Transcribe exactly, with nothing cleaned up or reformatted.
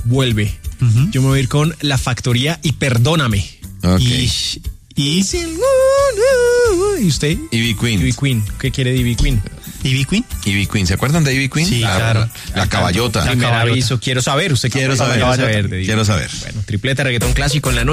vuelve. Uh-huh. Yo me voy a ir con La Factoría y Perdóname. Okay. Y, y, ¿y usted? Ivy Queen. Ivy Queen. ¿Qué quiere de Ivy Queen? ¿Ivy Queen? Ivy Queen. ¿Se acuerdan de Ivy Queen? Sí, la, claro. La, la caballota. Primer aviso. Quiero saber. Usted quiero saber. Quiero saber. Quiero saber. Bueno, tripleta reggaetón clásico en la noche.